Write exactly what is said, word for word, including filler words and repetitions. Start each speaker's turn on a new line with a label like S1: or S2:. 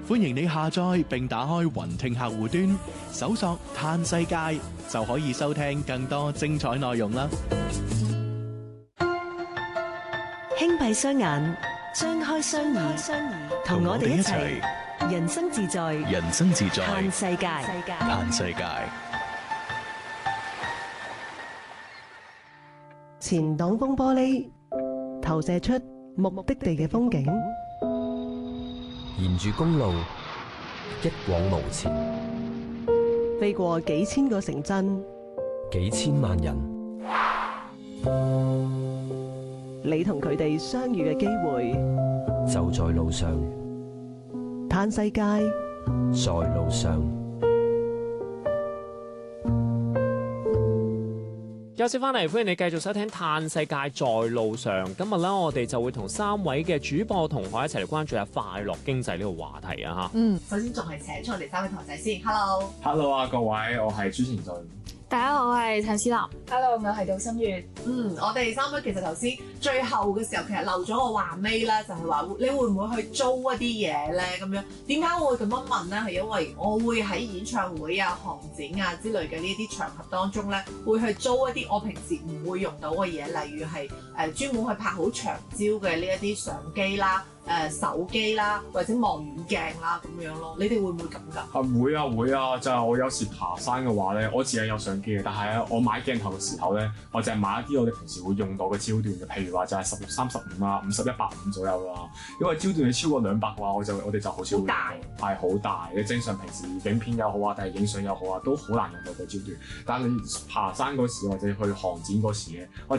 S1: 歡迎你下載並打開雲聽客戶端，搜索嘆世界就可以收聽更多精彩內容啦。
S2: 輕閉雙眼，張開雙耳，同我哋一齊人生自在，
S1: 人生自在
S2: 嘆世界。
S1: 嘆世界。
S3: 前擋風玻璃投射出目的地嘅風景，
S4: 沿住公路一往無前，
S3: 飛過幾千個城鎮，
S4: 幾千萬人，
S3: 你同佢哋相遇嘅機會
S4: 就在路上。
S3: 嘆世界，
S4: 在路上。
S5: 休息翻嚟，歡迎你繼續收聽《嘆世界在路上》。今日咧，我哋就會同三位嘅主播同學一齊嚟關注下快樂經濟呢個話題啊！嚇，
S6: 嗯，首先仲係請出我哋三位台仔先。Hello，Hello
S7: 啊，各位，我係朱前進。
S8: 大家好，我係陳思琳。
S9: Hello，我係杜心月。
S6: 嗯，我哋三位其實頭先最後嘅時候，其實漏咗個話尾咧，就係話你會唔會去租一啲嘢咧？咁樣點解我會咁樣問咧？係因為我會喺演唱會啊、航展啊之類嘅呢啲場合當中咧，會去租一啲我平時唔會用到嘅嘢，例如係誒專門去拍好長焦嘅呢一啲相機啦。誒、呃、手機啦，或者望遠鏡啦咁樣咯，你哋會唔會咁㗎？
S7: 啊會啊會啊，就係、是、我有時爬山嘅話咧，我自己有相機嘅，但係咧我買鏡頭嘅時候咧，我就係買一啲我哋平時會用到嘅焦段嘅，譬如話就係十六三十五啊，五十一百五左右啦。因為焦段你超過兩百嘅話，我就我哋就好少會用到。
S6: 大
S7: 係好大，你正常平時影片又好啊，定係影相又好啊，都好難用到個焦段。但係你爬山嗰時或者去航展嗰時咧，